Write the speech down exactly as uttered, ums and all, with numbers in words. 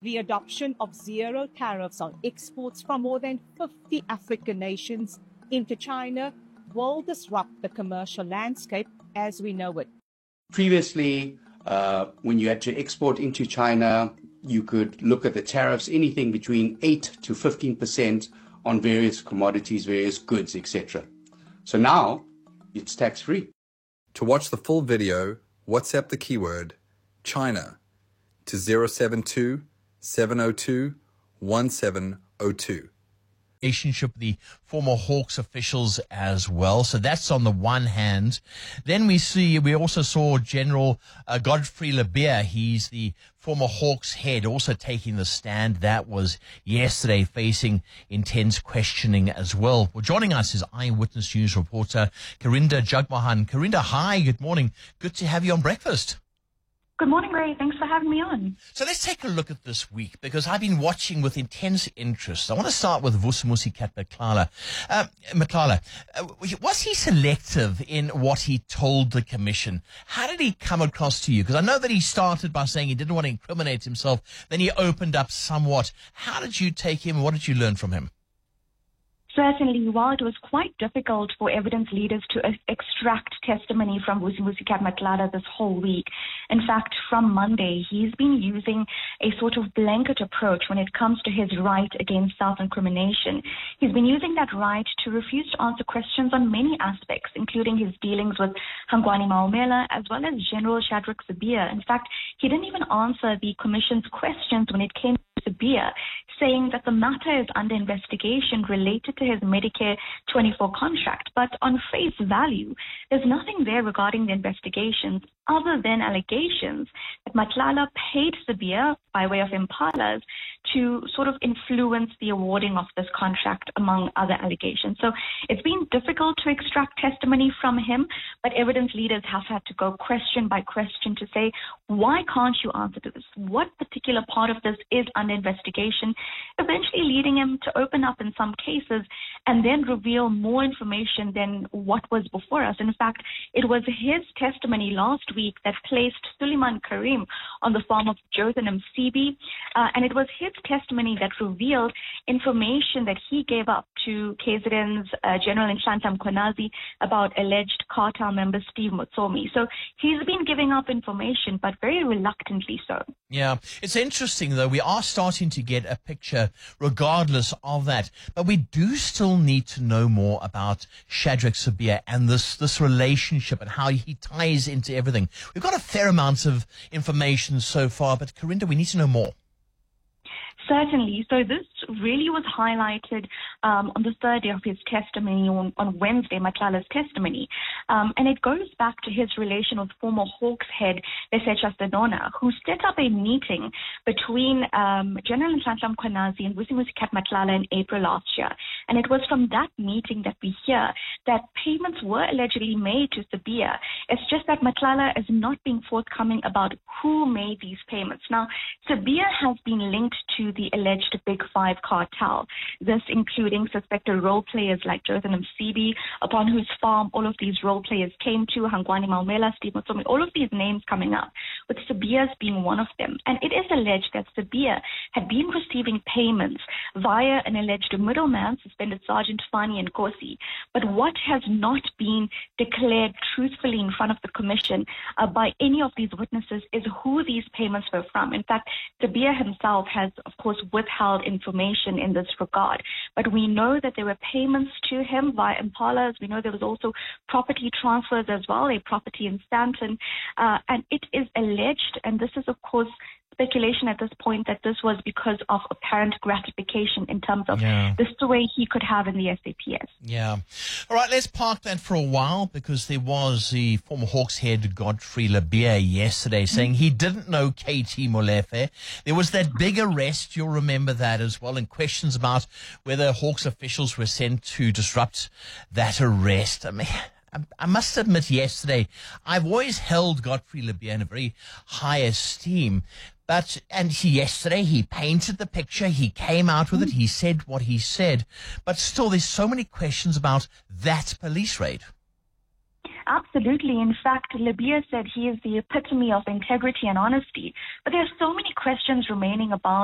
The adoption of zero tariffs on exports from more than fifty African nations into China will disrupt the commercial landscape as we know it. Previously, uh, when you had to export into China, you could look at the tariffs, anything between eight to fifteen percent on various commodities, various goods, et cetera. So now it's tax-free. To watch the full video, WhatsApp the keyword China to zero seven two, seven zero two, one seven zero two. Relationship with the former Hawks officials as well. So that's on the one hand. Then we see, we also saw General uh, Godfrey Lebeya. He's the former Hawks head, also taking the stand. That was yesterday, facing intense questioning as well. Well, joining us is Eyewitness News reporter Karinda Jagmohan. Karinda, hi, good morning. Good to have you on Breakfast. Good morning, Ray. Thanks for having me on. So let's take a look at this week, because I've been watching with intense interest. I want to start with Vusimusi Matlala. Uh, Matlala, uh, was he selective in what he told the commission? How did he come across to you? Because I know that he started by saying he didn't want to incriminate himself. Then he opened up somewhat. How did you take him? What did you learn from him? Certainly, while it was quite difficult for evidence leaders to uh, extract testimony from Vusimusi Matlala this whole week, in fact, from Monday, he's been using a sort of blanket approach when it comes to his right against self-incrimination. He's been using that right to refuse to answer questions on many aspects, including his dealings with Hangwani Maumela as well as General Shadrack Sibiya. In fact, he didn't even answer the commission's questions when it came to Sibiya, saying that the matter is under investigation related to his Medicare twenty-four contract. But on face value, there's nothing there regarding the investigations other than allegations that Matlala paid Sibiya by way of Impalas to sort of influence the awarding of this contract, among other allegations. So it's been difficult to extract testimony from him, but evidence leaders have had to go question by question to say, why can't you answer to this? What particular part of this is under investigation? Eventually leading him to open up in some cases and then reveal more information than what was before us. In fact, it was his testimony last week that placed Suleiman Karim on the farm of Jotham Msibi, uh, and it was his testimony that revealed information that he gave up to K Z N's uh, General Nhlanhla Mkhwanazi about alleged cartel member Steve Motsomi. So he's been giving up information, but very reluctantly so. Yeah, it's interesting, though. We are starting to get a picture regardless of that. But we do still need to know more about Shadrack Sibiya and this, this relationship and how he ties into everything. We've got a fair amount of information so far, but Karinda, we need to know more. Certainly. So this really was highlighted um, on the third day of his testimony, on, on Wednesday, Matlala's testimony. Um, and it goes back to his relation with former Hawks head, Lesetja Senona, who set up a meeting between um, General Nhlanhla Mkhwanazi and Vusimusi Matlala in April last year. And it was from that meeting that we hear that payments were allegedly made to Sibiya. It's just that Matlala is not being forthcoming about who made these payments. Now, Sibiya has been linked to the alleged Big Five cartel, this including suspected role players like Jotham Msibi, upon whose farm all of these role players came to, Hangwani Maumela, Steve Motsomi, all of these names coming up, with Sibiya's being one of them. And it is alleged that Sibiya had been receiving payments via an alleged middleman, suspended Sergeant Fani Nkosi. But what has not been declared truthfully in front of the commission uh, by any of these witnesses is who these payments were from. In fact, Sibiya himself has, of course, withheld information in this regard. But we know that there were payments to him via Impalas. We know there was also property transfers as well, a property in Stanton. Uh, and it is alleged, and this is, of course, speculation at this point, that this was because of apparent gratification in terms of yeah. the sway he could have in the S A P S. Yeah. All right, let's park that for a while, because there was the former Hawks head, Godfrey Lebeya, yesterday saying mm-hmm. he didn't know K T Molefe. There was that big arrest, you'll remember that as well, and questions about whether Hawks officials were sent to disrupt that arrest. I mean, I must admit, yesterday, I've always held Godfrey Lebeya in a very high esteem. But, and he, yesterday, he painted the picture, he came out with it, he said what he said. But still, there's so many questions about that police raid. Absolutely. In fact, Lebeya said he is the epitome of integrity and honesty. But there are so many questions remaining about